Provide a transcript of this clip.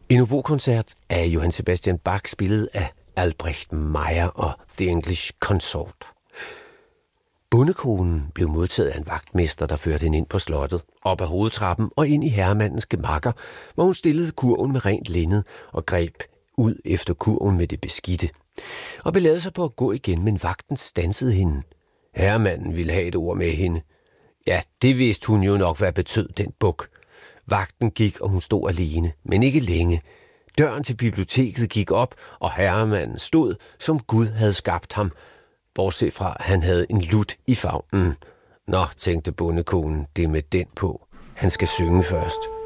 En obokoncert af Johann Sebastian Bach, spillet af Albrecht Meyer og The English Consort. Bondekonen blev modtaget af en vagtmester, der førte hende ind på slottet, op ad hovedtrappen og ind i herremandens gemakker, hvor hun stillede kurven med rent linned og greb ud efter kurven med det beskidte, og belavede sig på at gå igen, men vagten standsede hende. Herremanden ville have et ord med hende. Ja, det vidste hun jo nok, hvad betød den buk. Vagten gik, og hun stod alene, men ikke længe. Døren til biblioteket gik op, og herremanden stod, som Gud havde skabt ham, bortset fra, at han havde en lut i favnen. Nå, tænkte bondekonen, det er med den på. Han skal synge først.